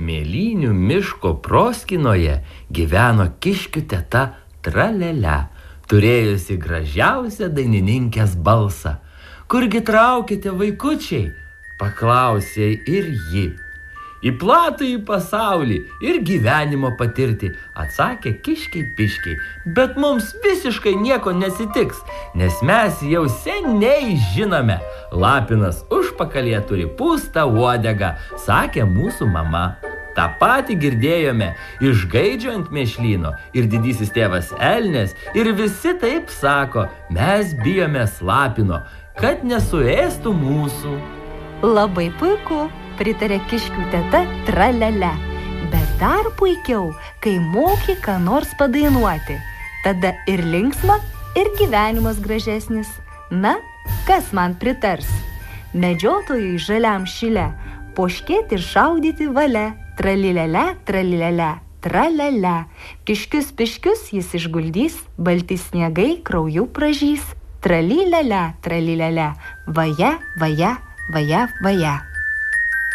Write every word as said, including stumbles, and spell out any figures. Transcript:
Mėlynių miško proskynoje gyveno kiškių teta Tralele, turėjusi gražiausią dainininkės balsą. Kurgi traukite, vaikučiai? Paklausė ir ji. Į platųjį pasaulį ir gyvenimo patirti, atsakė kiškiai piškiai. Bet mums visiškai nieko nesitiks, nes mes jau seniai žinome. Lapinas užpakalyje turi pūstą uodegą, sakė mūsų mama. Ta patį girdėjome iš Gaidžio ant mėšlyno ir didysis tėvas Elnias, ir visi taip sako, mes bijomės Lapino, kad nesuėstų mūsų. Labai puiku, pritarė kiškių teta Tralele. Bet dar puikiau, kai moki ką nors padainuoti. Tada ir linksma, ir gyvenimas gražesnis. Na, kas man pritars? Medžiotojui žaliam šile poškėti ir šaudyti valia. Tralilele, tralilele, tralele. Kiškius piškius jis išguldys, balti sniegai krauju pražys. Tralilele, tralilele, vaja, vaja, vaja, vaja.